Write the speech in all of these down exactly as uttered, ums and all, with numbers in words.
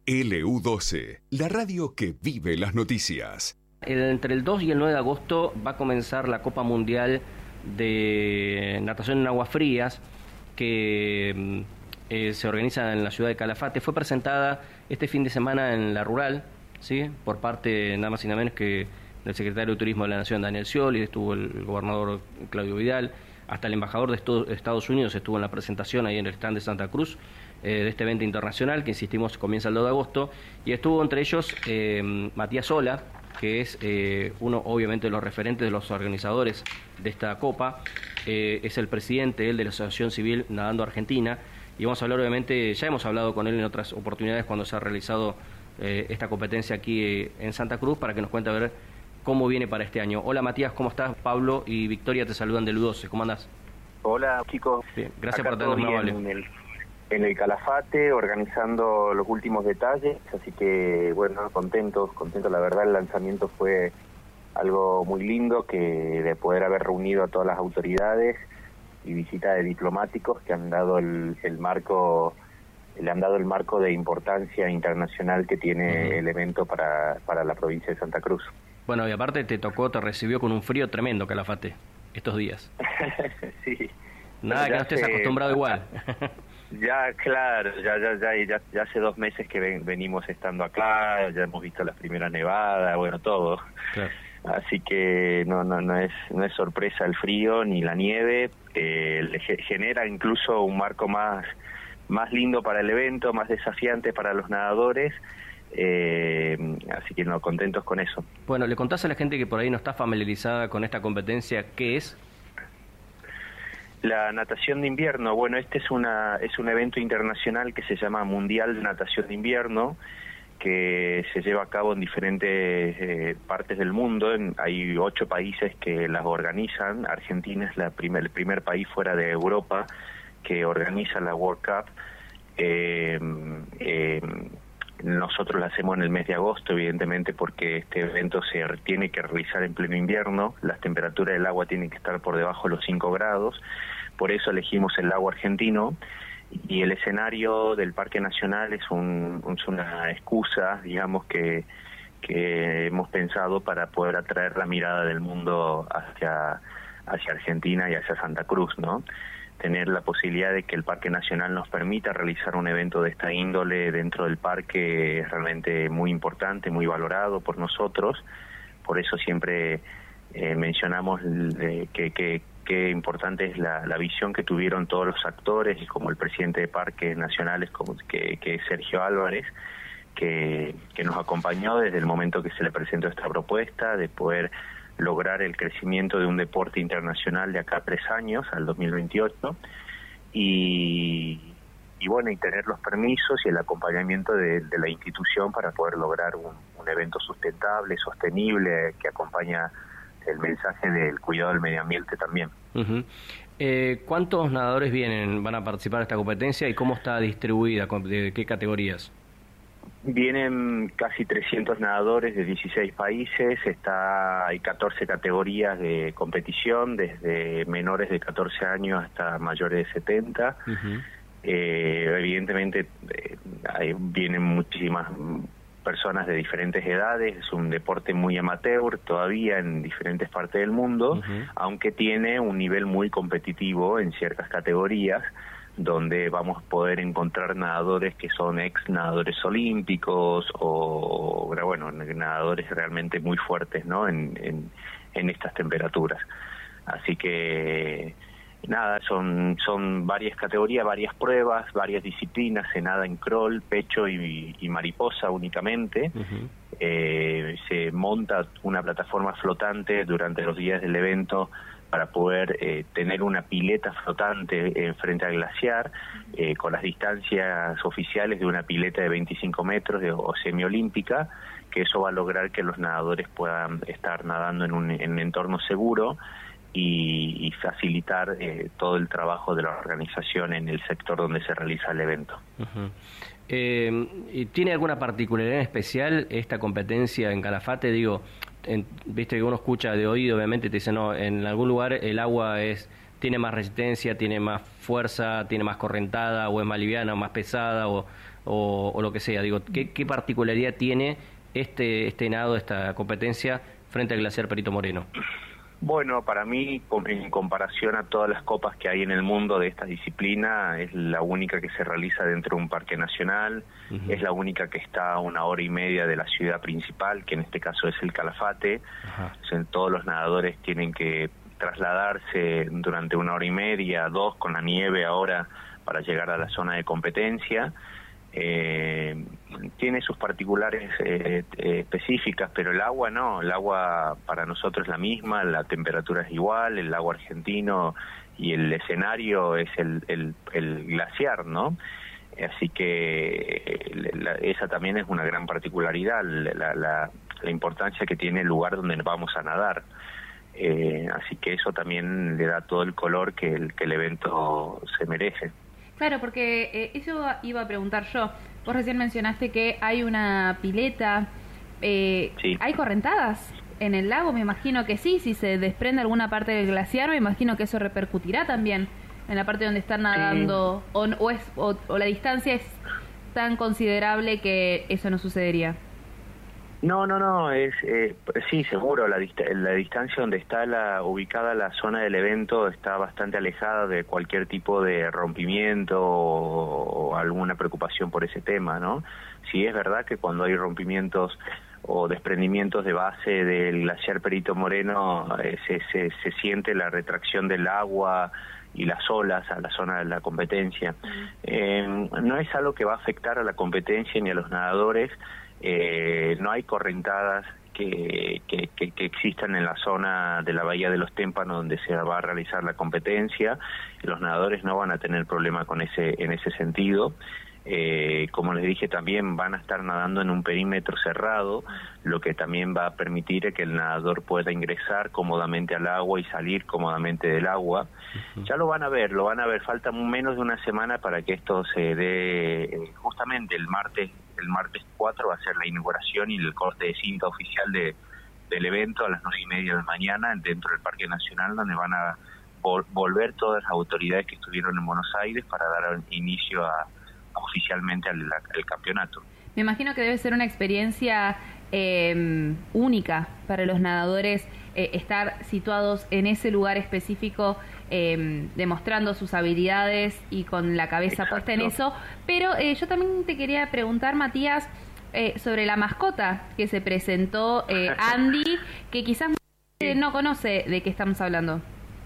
L U doce, la radio que vive las noticias. Entre el dos y el nueve de agosto va a comenzar la Copa Mundial de Natación en Aguas Frías, que eh, se organiza en la ciudad de Calafate. Fue presentada este fin de semana en La Rural, ¿sí?, por parte nada más y nada menos que del secretario de Turismo de la Nación, Daniel Scioli, estuvo el, el gobernador Claudio Vidal, hasta el embajador de Estados Unidos estuvo en la presentación ahí en el stand de Santa Cruz, eh, de este evento internacional que, insistimos, comienza el dos de agosto, y estuvo entre ellos eh, Matías Sola, que es eh, uno obviamente de los referentes de los organizadores de esta Copa, eh, es el presidente él de la Asociación Civil Nadando Argentina, y vamos a hablar obviamente, ya hemos hablado con él en otras oportunidades cuando se ha realizado eh, esta competencia aquí eh, en Santa Cruz, para que nos cuente a ver cómo viene para este año. Hola Matías, ¿cómo estás? Pablo y Victoria te saludan del U doce, ¿cómo andás? Hola chicos, bien, gracias acá por tenernos amable. En el, en el Calafate, organizando los últimos detalles, así que bueno, contentos, contentos, la verdad el lanzamiento fue algo muy lindo, que de poder haber reunido a todas las autoridades y visita de diplomáticos que han dado el, el marco, le han dado el marco de importancia internacional que tiene uh-huh. el evento para, para la provincia de Santa Cruz. Bueno, y aparte te tocó, te recibió con un frío tremendo Calafate estos días. Sí. Nada que no estés acostumbrado igual. Ya, claro, ya, ya, ya, ya, ya hace dos meses que ven, venimos estando acá, ya hemos visto las primeras nevadas, bueno, todo. Claro. Así que no, no, no es, no es sorpresa el frío ni la nieve, eh, le genera incluso un marco más, más lindo para el evento, más desafiante para los nadadores. Eh, así que no, contentos con eso. Bueno, ¿le contás a la gente que por ahí no está familiarizada con esta competencia qué es? La natación de invierno, bueno, este es una es un evento internacional que se llama Mundial de Natación de Invierno, que se lleva a cabo en diferentes eh, partes del mundo. En, hay ocho países que las organizan. Argentina es la primer, el primer país fuera de Europa que organiza la World Cup. Eh, eh, Nosotros lo hacemos en el mes de agosto, evidentemente, porque este evento se tiene que realizar en pleno invierno. Las temperaturas del agua tienen que estar por debajo de los cinco grados. Por eso elegimos el lago argentino. Y el escenario del Parque Nacional es, un, es una excusa, digamos, que, que hemos pensado para poder atraer la mirada del mundo hacia, hacia Argentina y hacia Santa Cruz, ¿no? Tener la posibilidad de que el Parque Nacional nos permita realizar un evento de esta índole dentro del parque es realmente muy importante, muy valorado por nosotros. Por eso siempre eh, mencionamos eh, que, que, que importante es la, la visión que tuvieron todos los actores, como el presidente de Parques Nacionales, como que, que es Sergio Álvarez, que, que nos acompañó desde el momento que se le presentó esta propuesta de poder lograr el crecimiento de un deporte internacional de acá a tres años, al dos mil veintiocho, y, y bueno, y tener los permisos y el acompañamiento de, de la institución para poder lograr un, un evento sustentable, sostenible, que acompaña el mensaje del cuidado del medio ambiente también. Uh-huh. eh, ¿Cuántos nadadores vienen, van a participar en esta competencia y cómo está distribuida, de qué categorías? Vienen casi trescientos nadadores de dieciséis países, está, hay catorce categorías de competición, desde menores de catorce años hasta mayores de setenta. Uh-huh. Eh, evidentemente eh, hay, vienen muchísimas personas de diferentes edades, es un deporte muy amateur todavía en diferentes partes del mundo, uh-huh. aunque tiene un nivel muy competitivo en ciertas categorías, donde vamos a poder encontrar nadadores que son ex nadadores olímpicos o, bueno, nadadores realmente muy fuertes, ¿no?, en, en, en estas temperaturas. Así que nada, son son varias categorías, varias pruebas, varias disciplinas, se nada en crawl, pecho y, y mariposa únicamente. Uh-huh. Eh, se monta una plataforma flotante durante los días del evento para poder eh, tener una pileta flotante eh, frente al glaciar, eh, con las distancias oficiales de una pileta de veinticinco metros de, o semiolímpica, que eso va a lograr que los nadadores puedan estar nadando en un, en un entorno seguro y, y facilitar eh, todo el trabajo de la organización en el sector donde se realiza el evento. Uh-huh. Eh, ¿Tiene alguna particularidad especial esta competencia en Calafate? Digo, en, viste que uno escucha de oído, obviamente te dice, no, en algún lugar el agua es tiene más resistencia, tiene más fuerza, tiene más correntada, o es más liviana, o más pesada, o, o, o lo que sea. Digo, ¿qué, qué particularidad tiene este, este nado, esta competencia, frente al glaciar Perito Moreno? Bueno, para mí, en comparación a todas las copas que hay en el mundo de esta disciplina, es la única que se realiza dentro de un parque nacional, uh-huh. es la única que está a una hora y media de la ciudad principal, que en este caso es el Calafate. Uh-huh. O sea, todos los nadadores tienen que trasladarse durante una hora y media, dos, con la nieve ahora, para llegar a la zona de competencia. Eh, tiene sus particulares eh, eh, específicas, pero el agua no, el agua para nosotros es la misma, la temperatura es igual, el agua argentino y el escenario es el, el, el glaciar, ¿no? Así que la, esa también es una gran particularidad, la, la, la importancia que tiene el lugar donde vamos a nadar. Eh, así que eso también le da todo el color que el, que el evento se merece. Claro, porque eh, eso iba a preguntar yo. Vos recién mencionaste que hay una pileta. Eh, sí. ¿Hay correntadas en el lago? Me imagino que sí. Si se desprende alguna parte del glaciar, me imagino que eso repercutirá también en la parte donde están nadando. Sí. O, o, es, o, o la distancia es tan considerable que eso no sucedería. No, no, no, es eh, sí, seguro, la, dist la distancia donde está la, ubicada la zona del evento está bastante alejada de cualquier tipo de rompimiento o, o alguna preocupación por ese tema, ¿no? Sí es verdad que cuando hay rompimientos o desprendimientos de base del glaciar Perito Moreno, eh, se, se, se siente la retracción del agua y las olas a la zona de la competencia. Eh, no es algo que va a afectar a la competencia ni a los nadadores. Eh, no hay correntadas que, que, que, que existan en la zona de la Bahía de los Témpanos donde se va a realizar la competencia. Los nadadores no van a tener problema con ese, en ese sentido. Eh, como les dije, también van a estar nadando en un perímetro cerrado, lo que también va a permitir que el nadador pueda ingresar cómodamente al agua y salir cómodamente del agua. Uh-huh. Ya lo van a ver, lo van a ver. Falta menos de una semana para que esto se dé. Justamente el martes, el martes cuatro va a ser la inauguración y el corte de cinta oficial de, del evento a las nueve y media de la mañana dentro del Parque Nacional, donde van a vol volver todas las autoridades que estuvieron en Buenos Aires para dar inicio a oficialmente al, al campeonato. Me imagino que debe ser una experiencia eh, única para los nadadores eh, estar situados en ese lugar específico, eh, demostrando sus habilidades y con la cabeza Exacto. puesta en eso. Pero eh, yo también te quería preguntar, Matías, eh, sobre la mascota que se presentó, eh, Andy, que quizás eh, no conoce de qué estamos hablando.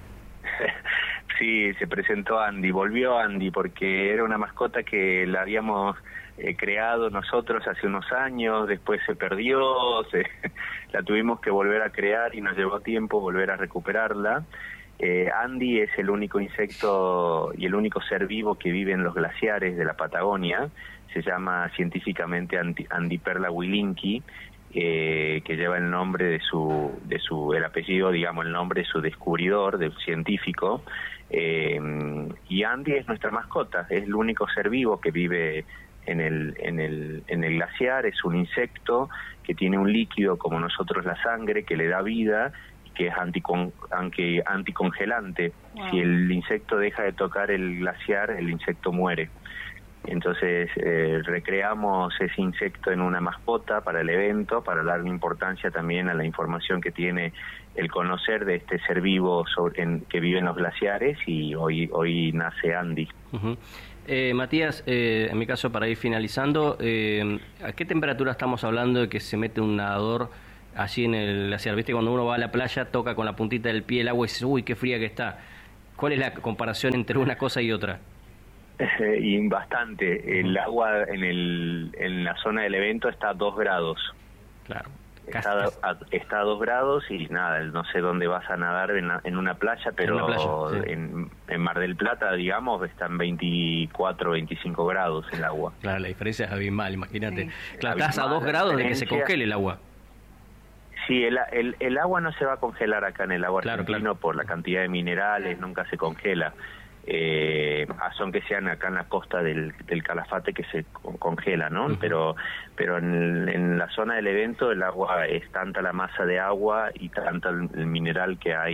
Sí, se presentó Andy, volvió Andy, porque era una mascota que la habíamos eh, creado nosotros hace unos años, después se perdió, se, la tuvimos que volver a crear y nos llevó tiempo volver a recuperarla. Eh, Andy es el único insecto y el único ser vivo que vive en los glaciares de la Patagonia, se llama científicamente Andiperla wilinki, Eh, que lleva el nombre de su, de su, el apellido, digamos, el nombre de su descubridor, del científico, eh, y Andy es nuestra mascota, es el único ser vivo que vive en el, en el, en el glaciar, es un insecto que tiene un líquido como nosotros la sangre, que le da vida y que es anticon, anti, anticongelante. Wow. Si el insecto deja de tocar el glaciar, el insecto muere. Entonces eh, recreamos ese insecto en una mascota para el evento, para darle importancia también a la información que tiene el conocer de este ser vivo sobre, en, que vive en los glaciares, y hoy hoy nace Andy. Uh-huh. eh, Matías, eh, en mi caso, para ir finalizando, eh, ¿a qué temperatura estamos hablando de que se mete un nadador allí en el glaciar? ¿Viste? Cuando uno va a la playa, toca con la puntita del pie el agua y dice, uy, qué fría que está. ¿Cuál es la comparación entre una cosa y otra? Eh, y bastante. El agua en el en la zona del evento está a dos grados. Claro. Está a, está a dos grados y nada, no sé dónde vas a nadar en, la, en una playa, pero en, playa, sí. en, en Mar del Plata, digamos, están veinticuatro, veinticinco grados el agua. Claro, la diferencia es abismal, imagínate. Sí. Claro, estás a dos grados de que se congele el agua. Sí, el, el, el agua no se va a congelar acá en el agua claro, argentino claro. por la cantidad de minerales, nunca se congela. Eh, son que sean acá en la costa del, del Calafate que se congela, ¿no? Uh-huh. Pero pero en, en la zona del evento el agua es tanta la masa de agua y tanta el, el mineral que hay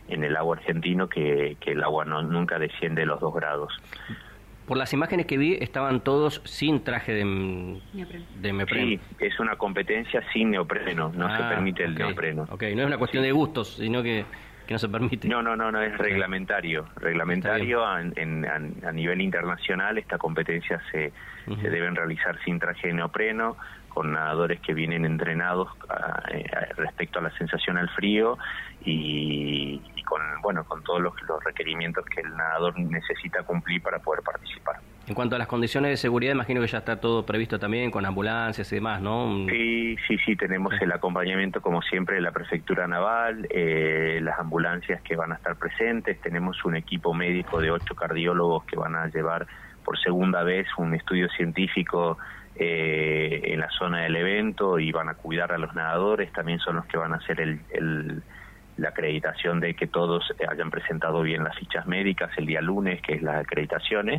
en el agua argentino que, que el agua no, nunca desciende los dos grados. Por las imágenes que vi, estaban todos sin traje de, de neopreno. Sí, es una competencia sin neopreno, no ah, se permite el okay. neopreno. Ok, no es una cuestión sí. de gustos, sino que, que no se permite. No, no, no, no es reglamentario. Reglamentario a, en, a, a nivel internacional, esta competencia se, uh-huh. se deben realizar sin traje de neopreno, con nadadores que vienen entrenados a, a, respecto a la sensación al frío y, y con bueno con todos los, los requerimientos que el nadador necesita cumplir para poder participar. En cuanto a las condiciones de seguridad, imagino que ya está todo previsto también con ambulancias y demás, ¿no? Sí, sí, sí, tenemos el acompañamiento como siempre de la Prefectura Naval, eh, las ambulancias que van a estar presentes, tenemos un equipo médico de ocho cardiólogos que van a llevar por segunda vez un estudio científico eh, en la zona del evento y van a cuidar a los nadadores, también son los que van a hacer el, el, la acreditación de que todos hayan presentado bien las fichas médicas el día lunes, que es las acreditaciones.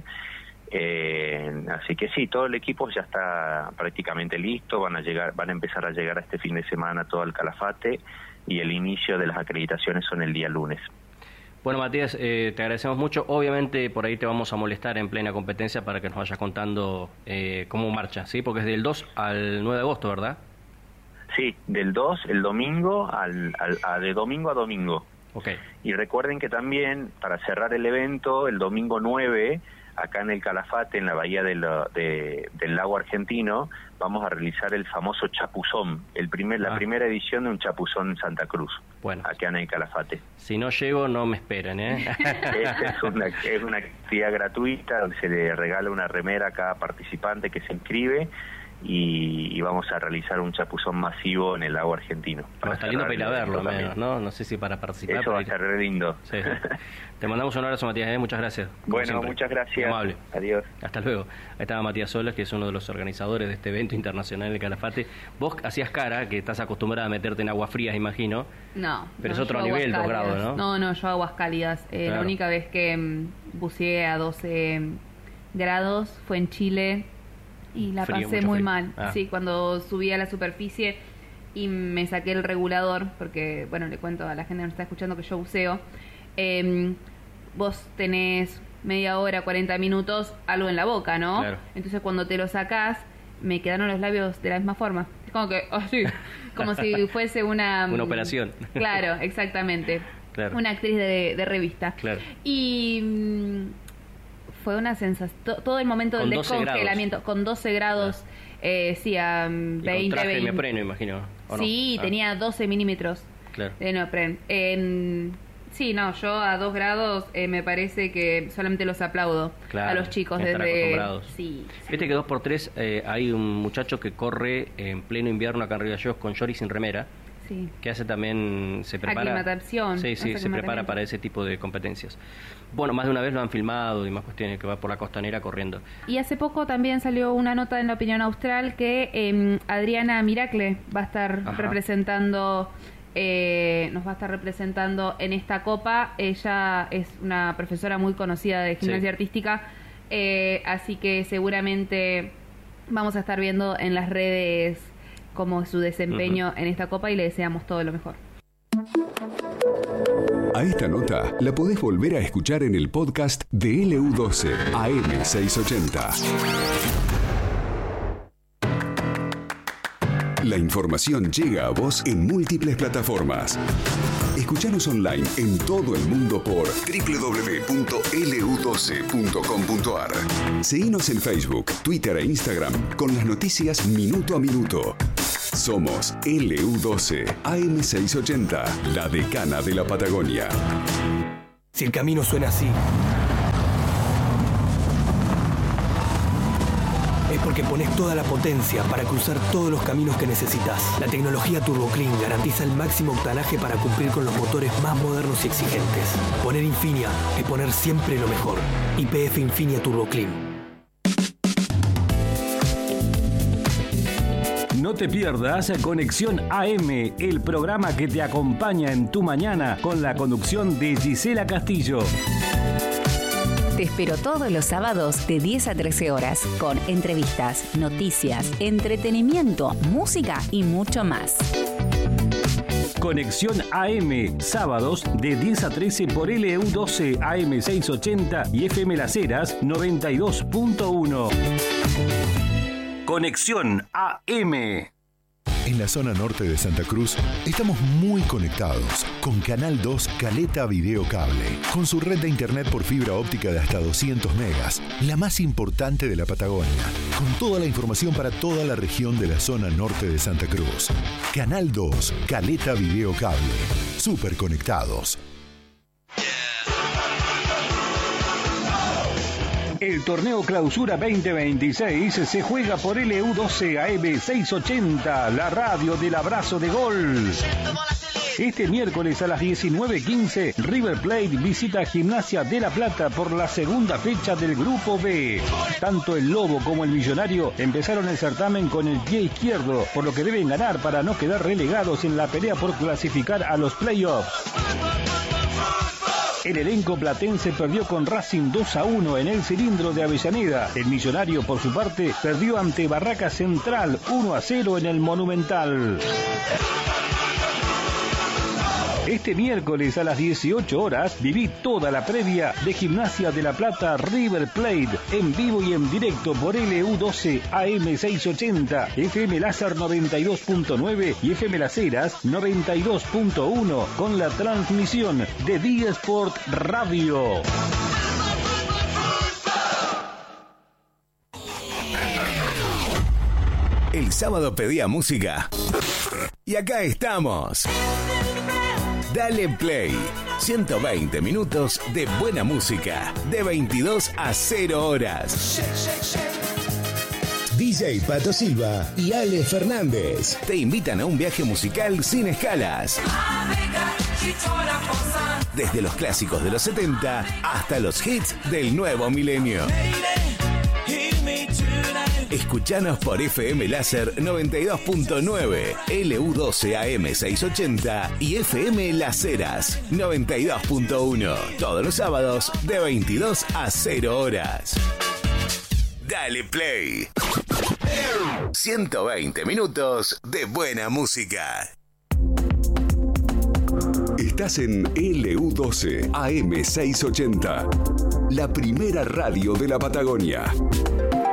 Eh, así que sí, todo el equipo ya está prácticamente listo, van a llegar, van a empezar a llegar a este fin de semana todo el Calafate y el inicio de las acreditaciones son el día lunes. Bueno, Matías, eh, te agradecemos mucho. Obviamente por ahí te vamos a molestar en plena competencia para que nos vayas contando eh, cómo marcha, ¿sí? Porque es del dos al nueve de agosto, ¿verdad? Sí, del dos, el domingo, al, al a, de domingo a domingo. Okay. Y recuerden que también, para cerrar el evento, el domingo nueve, acá en el Calafate, en la bahía de lo, de, del lago argentino, vamos a realizar el famoso chapuzón, el primer, ah. la primera edición de un chapuzón en Santa Cruz, bueno, acá en el Calafate. Si no llego, no me esperen, ¿eh? Esta es una, es una actividad gratuita, donde se le regala una remera a cada participante que se inscribe, y, y vamos a realizar un chapuzón masivo en el lago argentino. Para está lindo para ir a verlo, menos, ¿no? No sé si para participar. Eso va a ser re lindo. Sí. Te mandamos un abrazo, Matías, ¿eh? Muchas gracias. Bueno, siempre. Muchas gracias. Amable. Adiós. Hasta luego. Ahí estaba Matías Solas, que es uno de los organizadores de este evento internacional de Calafate. Vos hacías cara, que estás acostumbrada a meterte en aguas frías, imagino. No. Pero no, es otro nivel, dos grados, ¿no? No, no, yo aguas cálidas. Eh, claro. La única vez que um, buceé a doce grados fue en Chile. Y la frío, pasé muy frío. mal, ah. sí, cuando subí a la superficie y me saqué el regulador, porque, bueno, le cuento a la gente que nos está escuchando que yo buceo, eh, vos tenés media hora, cuarenta minutos, algo en la boca, ¿no? Claro. Entonces cuando te lo sacás, me quedaron los labios de la misma forma, como que, así, como si fuese una... Una operación. Claro, exactamente, claro. Una actriz de, de revista. Claro. Y... fue una sensación, todo el momento del descongelamiento, con doce grados, claro. eh, sí, a veinte, y con traje veinte. de neopreno, imagino. ¿O sí, no? tenía ah. doce milímetros claro. de neopreno. Eh, sí, no, yo a dos grados eh, me parece que solamente los aplaudo claro, a los chicos desde... acostumbrados. Sí, sí. Viste que dos por tres eh, hay un muchacho que corre en pleno invierno acá en Río Gallegos con short y sin remera. Sí. Que hace también, se prepara... Aclimatación. Sí, sí, se prepara para ese tipo de competencias. Bueno, más de una vez lo han filmado y más cuestiones, que va por la costanera corriendo. Y hace poco también salió una nota en La Opinión Austral que eh, Adriana Miracle va a estar Ajá. representando, eh, nos va a estar representando en esta copa. Ella es una profesora muy conocida de gimnasia sí. artística, eh, así que seguramente vamos a estar viendo en las redes como su desempeño uh-huh. en esta copa y le deseamos todo lo mejor. A esta nota la podés volver a escuchar en el podcast de L U doce A M seiscientos ochenta. La información llega a vos en múltiples plataformas. Escuchanos online en todo el mundo por doble u doble u doble u punto L U doce punto com punto A R. Seguinos en Facebook, Twitter e Instagram con las noticias minuto a minuto. Somos L U doce A M seiscientos ochenta, la decana de la Patagonia. Si el camino suena así, es porque pones toda la potencia para cruzar todos los caminos que necesitas. La tecnología Turbo Clean garantiza el máximo octanaje para cumplir con los motores más modernos y exigentes. Poner Infinia es poner siempre lo mejor. Y P F Infinia Turbo Clean. No te pierdas Conexión A M, el programa que te acompaña en tu mañana con la conducción de Gisela Castillo. Te espero todos los sábados de diez a trece horas con entrevistas, noticias, entretenimiento, música y mucho más. Conexión A M, sábados de diez a trece por L U doce A M seiscientos ochenta y F M Las Heras noventa y dos punto uno. Conexión A M. En la zona norte de Santa Cruz estamos muy conectados con Canal dos Caleta Video Cable, con su red de internet por fibra óptica de hasta doscientos megas, la más importante de la Patagonia, con toda la información para toda la región de la zona norte de Santa Cruz. Canal dos Caleta Video Cable, súper conectados. El torneo Clausura veinte veintiséis se juega por L U doce A M seiscientos ochenta, la radio del abrazo de gol. Este miércoles a las diecinueve quince, River Plate visita Gimnasia de La Plata por la segunda fecha del Grupo B. Tanto el Lobo como el Millonario empezaron el certamen con el pie izquierdo, por lo que deben ganar para no quedar relegados en la pelea por clasificar a los playoffs. El elenco platense perdió con Racing dos a uno en el Cilindro de Avellaneda. El Millonario, por su parte, perdió ante Barraca Central uno a cero en el Monumental. Este miércoles a las dieciocho horas viví toda la previa de Gimnasia de La Plata River Plate en vivo y en directo por L U doce A M seiscientos ochenta, F M Láser noventa y dos punto nueve y F M Las Heras noventa y dos punto uno con la transmisión de Día Sport Radio. El sábado pedía música y acá estamos. Dale Play, ciento veinte minutos de buena música, de veintidós a cero horas. D J Pato Silva y Ale Fernández te invitan a un viaje musical sin escalas. Desde los clásicos de los setenta hasta los hits del nuevo milenio. Escuchanos por F M Láser noventa y dos punto nueve, L U doce A M seiscientos ochenta y F M Las Heras noventa y dos punto uno. Todos los sábados de veintidós a cero horas. Dale Play. ciento veinte minutos de buena música. Estás en L U doce A M seiscientos ochenta, la primera radio de la Patagonia.